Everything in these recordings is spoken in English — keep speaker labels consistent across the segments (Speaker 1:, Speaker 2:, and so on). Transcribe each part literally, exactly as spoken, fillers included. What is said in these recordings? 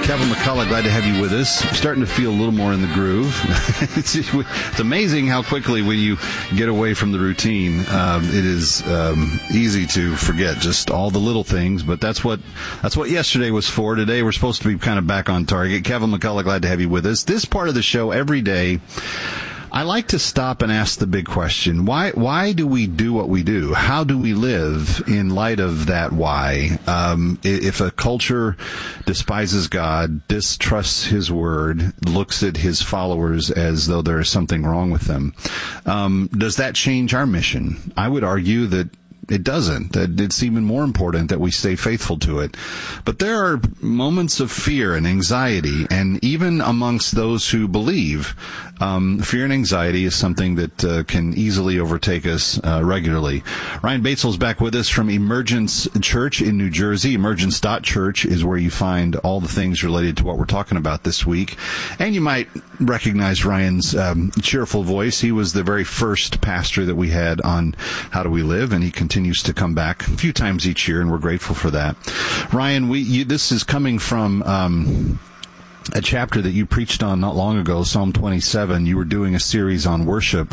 Speaker 1: Kevin McCullough, glad to have you with us. Starting to feel a little more in the groove. it's, it's amazing how quickly when you get away from the routine, um, it is um, easy to forget just all the little things. But that's what that's what yesterday was for. Today we're supposed to be kind of back on target. Kevin McCullough, glad to have you with us. This part of the show every day, I like to stop and ask the big question. Why why do we do what we do? How do we live in light of that why? Um, if a culture despises God, distrusts his word, looks at his followers as though there is something wrong with them, um, does that change our mission? I would argue that it doesn't, that it's even more important that we stay faithful to it. But there are moments of fear and anxiety, and even amongst those who believe, um, fear and anxiety is something that uh, can easily overtake us uh, regularly. Ryan Batesel is back with us from Emergence Church in New Jersey. Emergence dot church is where you find all the things related to what we're talking about this week. And you might recognize Ryan's um, cheerful voice. He was the very first pastor that we had on How Do We Live, and he continues continues to come back a few times each year, and we're grateful for that. Ryan, we you, this is coming from um, a chapter that you preached on not long ago, Psalm twenty-seven. You were doing a series on worship,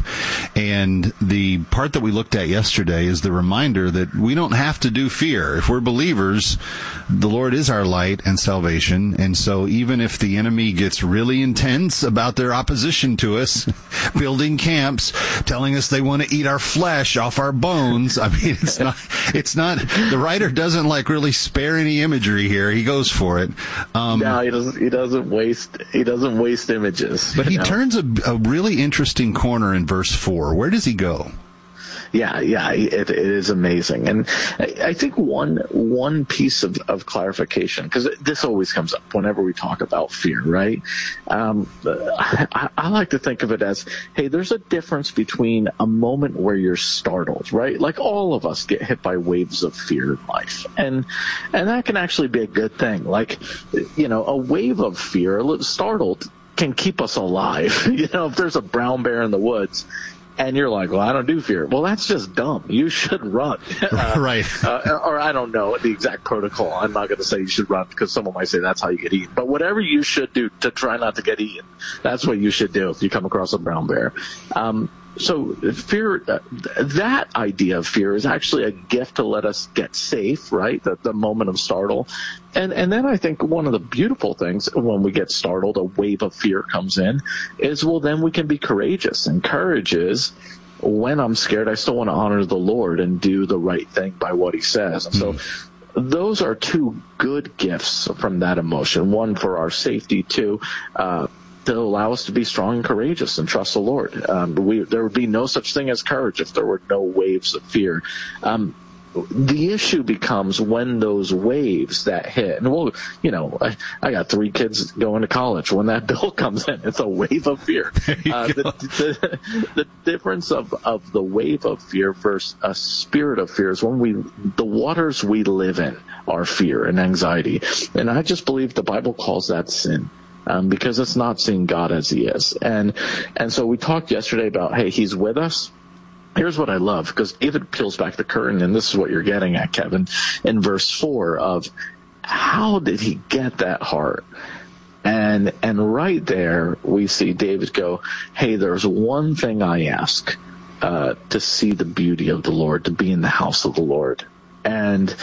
Speaker 1: and the part that we looked at yesterday is the reminder that we don't have to do fear. If we're believers, the Lord is our light and salvation, and so even if the enemy gets really intense about their opposition to us, building camps, telling us they want to eat our flesh off our bones, I mean, it's not, it's not, the writer doesn't like really spare any imagery here. He goes for it.
Speaker 2: Um, no, he doesn't, he doesn't waste, he doesn't waste images.
Speaker 1: But he
Speaker 2: know?
Speaker 1: turns a, a really interesting corner in verse four. Where does he go?
Speaker 2: Yeah, yeah, it, it is amazing. And I, I think one one piece of, of clarification, because this always comes up whenever we talk about fear, right? Um, I, I like to think of it as, hey, there's a difference between a moment where you're startled, right? Like all of us get hit by waves of fear in life. And, and that can actually be a good thing. Like, you know, a wave of fear, a little startled, can keep us alive. You know, if there's a brown bear in the woods, and you're like, well, I don't do fear. Well, that's just dumb. You should run. Uh,
Speaker 1: right.
Speaker 2: Uh, or I don't know the exact protocol. I'm not going to say you should run because someone might say that's how you get eaten. But whatever you should do to try not to get eaten, that's what you should do if you come across a brown bear. Um, so fear, uh, that idea of fear is actually a gift to let us get safe, right? The, the moment of startle. And, and then I think one of the beautiful things when we get startled, a wave of fear comes in, is, well, then we can be courageous. And courage is, when I'm scared, I still want to honor the Lord and do the right thing by what he says. And so those are two good gifts from that emotion. One for our safety, two, uh, to allow us to be strong and courageous and trust the Lord. Um, we, there would be no such thing as courage if there were no waves of fear. Um, the issue becomes when those waves that hit, and well, you know, I, I got three kids going to college. When that bill comes in, it's a wave of fear. Uh, the, the, the difference of, of the wave of fear versus a spirit of fear is when we, the waters we live in are fear and anxiety. And I just believe the Bible calls that sin. Um, because it's not seeing God as he is. And, and so we talked yesterday about, hey, he's with us. Here's what I love, because David peels back the curtain, and this is what you're getting at, Kevin, in verse four of how did he get that heart? And, and right there we see David go, hey, there's one thing I ask, uh, to see the beauty of the Lord, to be in the house of the Lord. And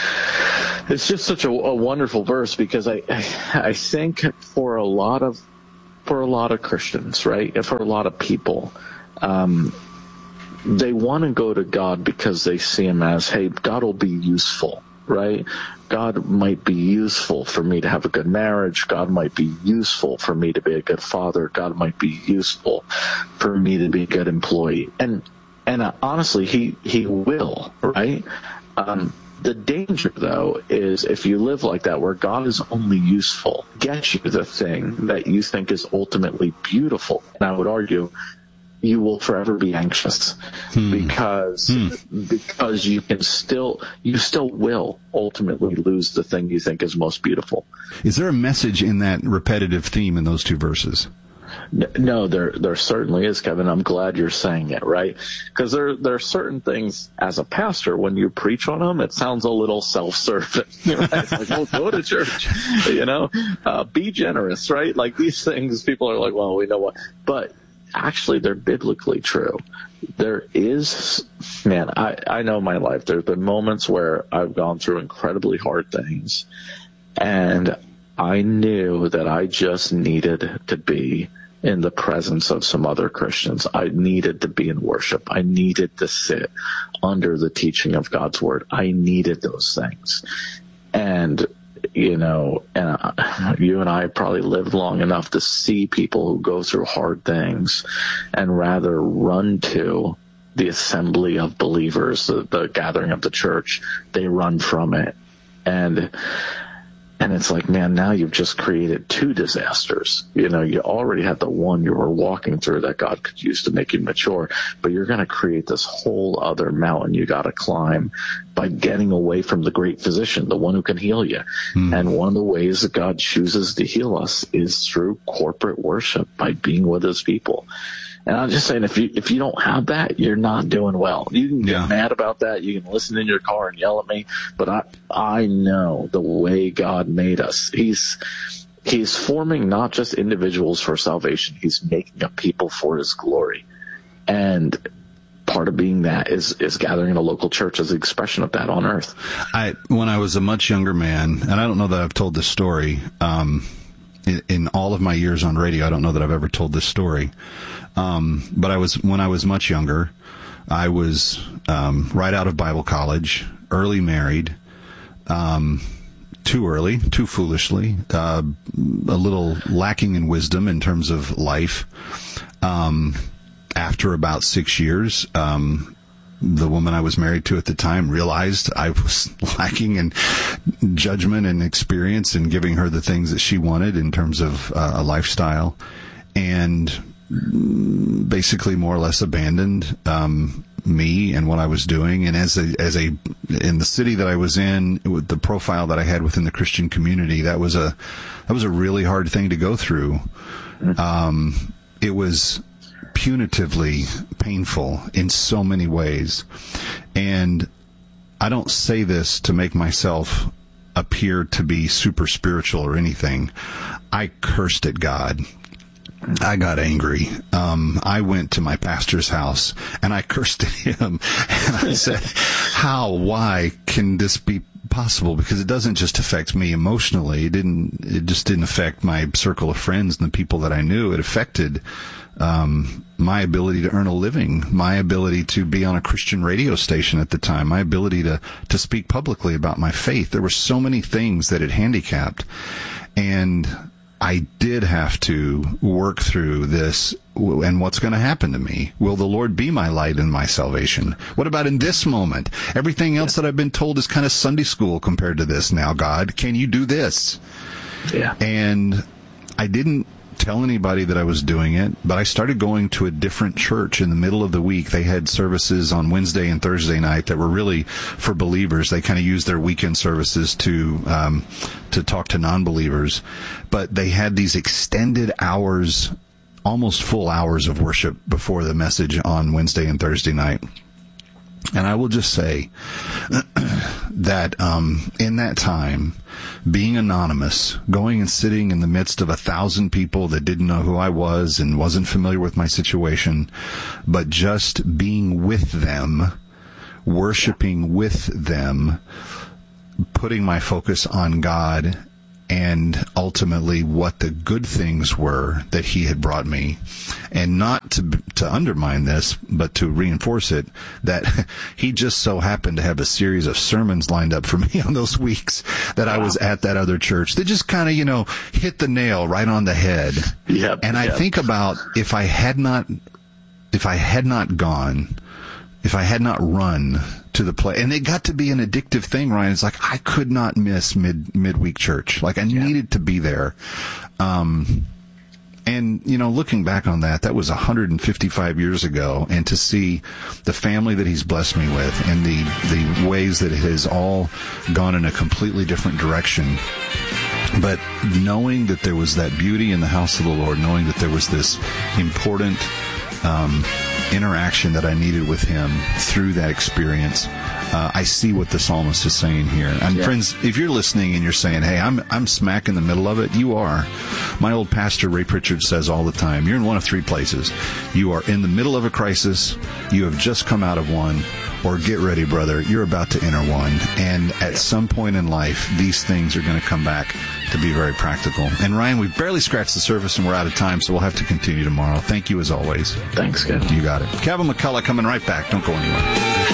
Speaker 2: it's just such a, a wonderful verse, because I, I think for a lot of, for a lot of Christians, right, for a lot of people, um, they want to go to God because they see him as, hey, God will be useful, right? God might be useful for me to have a good marriage. God might be useful for me to be a good father. God might be useful for me to be a good employee. And, and uh, honestly, he, he will, right? Um, the danger, though, is if you live like that, where God is only useful, get you the thing that you think is ultimately beautiful. And I would argue you will forever be anxious hmm. because hmm. because you can still you still will ultimately lose the thing you think is most beautiful.
Speaker 1: Is there a message in that repetitive theme in those two verses?
Speaker 2: No, there there certainly is, Kevin. I'm glad you're saying it, right? Because there there are certain things as a pastor, when you preach on them, it sounds a little self-serving. Right? It's like, well, go to church, you know, uh, be generous, right? Like these things, people are like, well, we know what, but actually they're biblically true. There is, man, I, I know my life. There's been moments where I've gone through incredibly hard things, and I knew that I just needed to be in the presence of some other Christians. I needed to be in worship. I needed to sit under the teaching of God's word. I needed those things. And, you know, and I, you and I probably lived long enough to see people who go through hard things and rather run to the assembly of believers, the, the gathering of the church. They run from it. And And it's like, man, now you've just created two disasters. You know, you already had the one you were walking through that God could use to make you mature, but you're going to create this whole other mountain you got to climb by getting away from the great physician, the one who can heal you. Mm. And one of the ways that God chooses to heal us is through corporate worship, by being with his people. And I'm just saying, if you if you don't have that, you're not doing well. You can get yeah. mad about that. You can listen in your car and yell at me. But I I know the way God made us. He's He's forming not just individuals for salvation. He's making a people for his glory. And part of being that is is gathering in a local church as the expression of that on earth.
Speaker 1: I when I was a much younger man, and I don't know that I've told this story, um, in, in all of my years on radio, I don't know that I've ever told this story. Um, but I was, when I was much younger, I was, um, right out of Bible college, early married, um, too early, too foolishly, uh, a little lacking in wisdom in terms of life. Um, after about six years, um, the woman I was married to at the time realized I was lacking in judgment and experience in giving her the things that she wanted in terms of uh, a lifestyle, and basically more or less abandoned um, me and what I was doing. And as a as a in the city that I was in, with the profile that I had within the Christian community, that was a that was a really hard thing to go through. Um, it was punitively painful in so many ways. And I don't say this to make myself appear to be super spiritual or anything. I cursed at God. I got angry. Um, I went to my pastor's house and I cursed at him. And I said, how, why can this be possible? Because it doesn't just affect me emotionally. It didn't, it just didn't affect my circle of friends and the people that I knew. It affected, um, my ability to earn a living, my ability to be on a Christian radio station at the time, my ability to, to speak publicly about my faith. There were so many things that it handicapped. And I did have to work through this, and what's going to happen to me? Will the Lord be my light and my salvation? What about in this moment? Everything else that I've been told is kind of Sunday school compared to this now, God. Can you do this?
Speaker 2: Yeah.
Speaker 1: And I didn't tell anybody that I was doing it, but I started going to a different church in the middle of the week. They had services on Wednesday and Thursday night that were really for believers. They kind of used their weekend services to um, to talk to non-believers, but they had these extended hours, almost full hours of worship before the message on Wednesday and Thursday night. And I will just say that um, in that time, being anonymous, going and sitting in the midst of a thousand people that didn't know who I was and wasn't familiar with my situation, but just being with them, worshiping with them, putting my focus on God and ultimately what the good things were that he had brought me. And not to to undermine this, but to reinforce it, that he just so happened to have a series of sermons lined up for me on those weeks that wow. I was at that other church that just kind of, you know, hit the nail right on the head.
Speaker 2: Yep,
Speaker 1: and I
Speaker 2: yep.
Speaker 1: think about if I had not, if I had not gone, if I had not run to the play, and it got to be an addictive thing, Ryan. It's like I could not miss mid midweek church. Like I yeah. needed to be there. Um, and you know, looking back on that, that was one hundred fifty-five years ago, and to see the family that he's blessed me with, and the the ways that it has all gone in a completely different direction. But knowing that there was that beauty in the house of the Lord, knowing that there was this important um, interaction that I needed with him through that experience, uh, I see what the psalmist is saying here. And
Speaker 2: yeah.
Speaker 1: friends, if you're listening and you're saying, hey, I'm I'm smack in the middle of it, you are. My old pastor, Ray Pritchard, says all the time, you're in one of three places. You are in the middle of a crisis, you have just come out of one, or get ready, brother, you're about to enter one. And at some point in life, these things are going to come back to be very practical. And Ryan, we've barely scratched the surface and we're out of time, so we'll have to continue tomorrow. Thank you as always.
Speaker 2: Thanks, Kevin.
Speaker 1: You got it. Kevin McCullough coming right back. Don't go anywhere.